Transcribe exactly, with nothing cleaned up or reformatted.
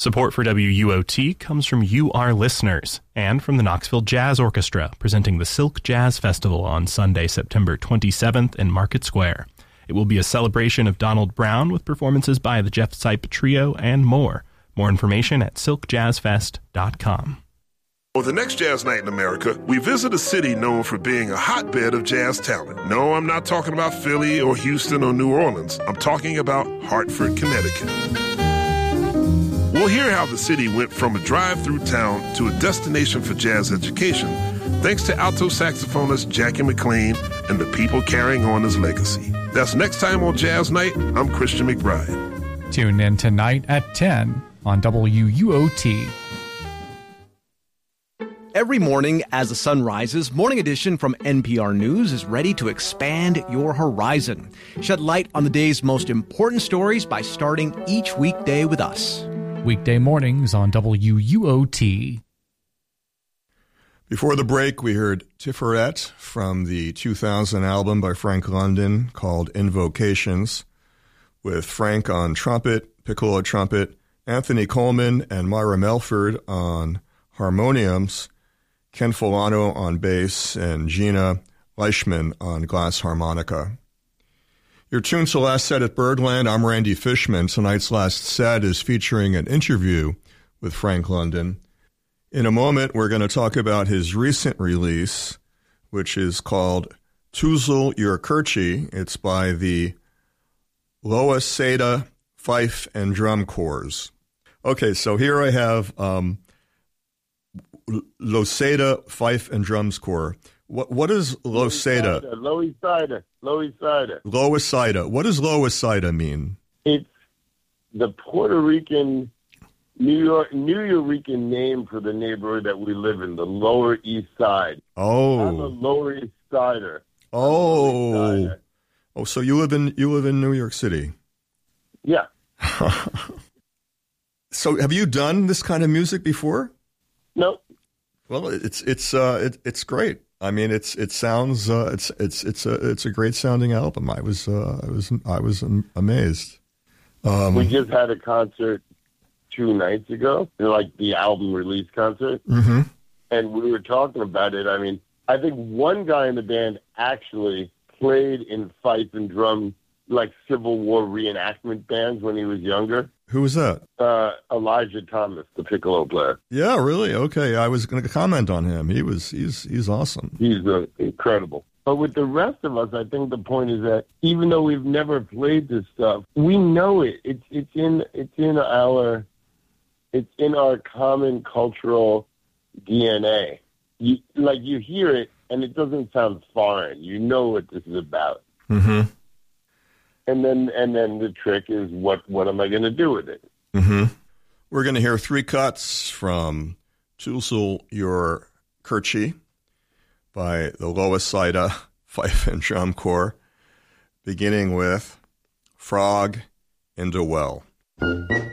Support for W U O T comes from you, our listeners, and from the Knoxville Jazz Orchestra, presenting the Silk Jazz Festival on Sunday, September twenty-seventh in Market Square. It will be a celebration of Donald Brown with performances by the Jeff Sipe Trio and more. More information at silk jazz fest dot com. For the next Jazz Night in America, we visit a city known for being a hotbed of jazz talent. No, I'm not talking about Philly or Houston or New Orleans. I'm talking about Hartford, Connecticut. We'll hear how the city went from a drive-through town to a destination for jazz education, thanks to alto saxophonist Jackie McLean and the people carrying on his legacy. That's next time on Jazz Night. I'm Christian McBride. Tune in tonight at ten on W U O T. Every morning as the sun rises, Morning Edition from N P R News is ready to expand your horizon. Shed light on the day's most important stories by starting each weekday with us. Weekday mornings on W U O T. Before the break, we heard Tiferet from the two thousand album by Frank London called Invocations, with Frank on trumpet, piccolo trumpet, Anthony Coleman and Myra Melford on harmoniums, Ken Folano on bass, and Gina Leischman on glass harmonica. You're tuned to Last Set at Birdland. I'm Randy Fishman. Tonight's Last Set is featuring an interview with Frank London. In a moment, we're going to talk about his recent release, which is called Tuzl Yurkurchi. It's by the Loa Seda Fife and Drum Corps. Okay, so here I have um, Loseda Fife and Drums Corps. What what is Loseda? Loisida. Loisida. Loisida. What does Loisida mean? It's the Puerto Rican, New York, New Yorican name for the neighborhood that we live in, the Lower East Side. Oh. I'm a Lower East Sider. Oh. Oh, so you live in you live in New York City? Yeah. So have you done this kind of music before? No. Well, it's it's uh it, it's great. I mean, it's it sounds uh, it's it's it's a it's a great sounding album. I was uh, I was I was amazed. Um, we just had a concert two nights ago, like the album release concert, mm-hmm. and we were talking about it. I mean, I think one guy in the band actually played in fife and drum, like Civil War reenactment bands when he was younger. Who was that? Uh, Elijah Thomas, the piccolo player. Yeah, really? Okay, I was going to comment on him. He was he's he's awesome. He's uh, incredible. But with the rest of us, I think the point is that even though we've never played this stuff, we know it. It's it's in it's in our it's in our common cultural D N A. You, like you hear it, and it doesn't sound foreign. You know what this is about. Mm-hmm. And then, and then the trick is, what, what am I going to do with it? Mm-hmm. We're going to hear three cuts from Tuzl Yurkurchi by the Loisida Fife and Drum Corps, beginning with Frog in the Well.